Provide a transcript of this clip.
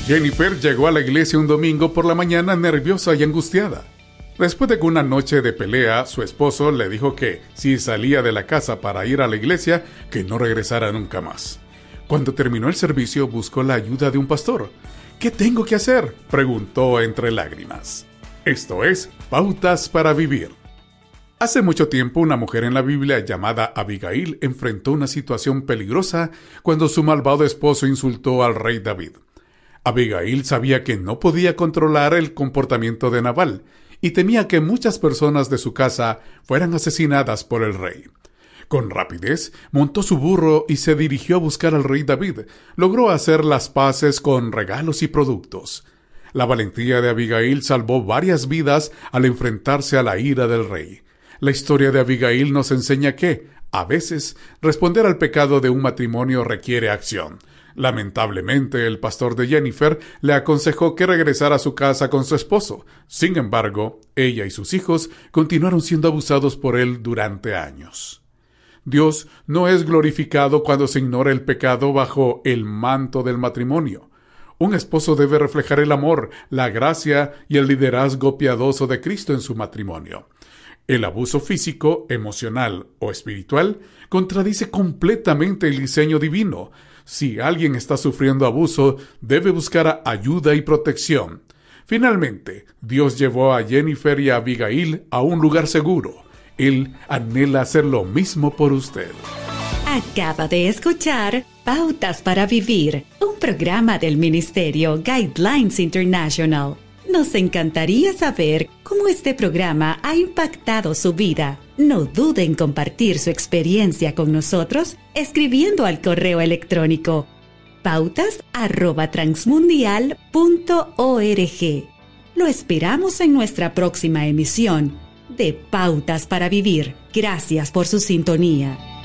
Jennifer llegó a la iglesia un domingo por la mañana nerviosa y angustiada. Después de una noche de pelea, su esposo le dijo que si salía de la casa para ir a la iglesia, que no regresara nunca más. Cuando terminó el servicio, buscó la ayuda de un pastor. ¿Qué tengo que hacer?, preguntó entre lágrimas. Esto es Pautas para Vivir. Hace mucho tiempo, una mujer en la Biblia llamada Abigail enfrentó una situación peligrosa cuando su malvado esposo insultó al rey David. Abigail sabía que no podía controlar el comportamiento de Nabal y temía que muchas personas de su casa fueran asesinadas por el rey. Con rapidez, montó su burro y se dirigió a buscar al rey David. Logró hacer las paces con regalos y productos. La valentía de Abigail salvó varias vidas al enfrentarse a la ira del rey. La historia de Abigail nos enseña que, a veces, responder al pecado de un matrimonio requiere acción. Lamentablemente, el pastor de Jennifer le aconsejó que regresara a su casa con su esposo. Sin embargo, ella y sus hijos continuaron siendo abusados por él durante años. Dios no es glorificado cuando se ignora el pecado bajo el manto del matrimonio. Un esposo debe reflejar el amor, la gracia y el liderazgo piadoso de Cristo en su matrimonio. El abuso físico, emocional o espiritual contradice completamente el diseño divino. Si alguien está sufriendo abuso, debe buscar ayuda y protección. Finalmente, Dios llevó a Jennifer y a Abigail a un lugar seguro. Él anhela hacer lo mismo por usted. Acaba de escuchar Pautas para Vivir, un programa del Ministerio Guidelines International. Nos encantaría saber cómo este programa ha impactado su vida. No dude en compartir su experiencia con nosotros escribiendo al correo electrónico pautas@transmundial.org. Lo esperamos en nuestra próxima emisión de Pautas para Vivir. Gracias por su sintonía.